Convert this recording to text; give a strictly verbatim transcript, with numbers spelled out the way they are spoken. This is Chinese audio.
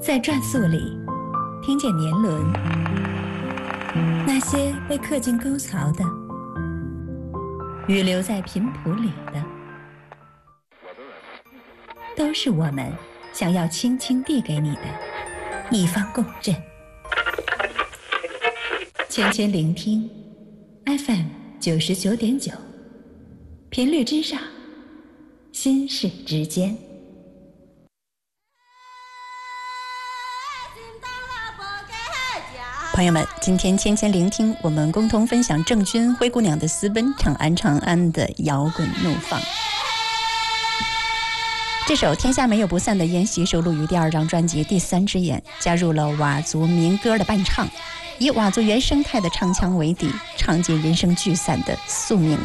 在转速里听见年轮，那些被刻进沟槽的，预留在频谱里的，都是我们想要轻轻递给你的一方共振。千千聆听 F M 九十九点九，频率之上，心事之间。朋友们，今天千千聆听，我们共同分享郑钧《灰姑娘的私奔》，长安长安的摇滚怒放。这首《天下没有不散的宴席》收录于第二张专辑《第三只眼》，加入了佤族民歌的伴唱，以佤族原生态的唱腔为底，唱尽人生聚散的宿命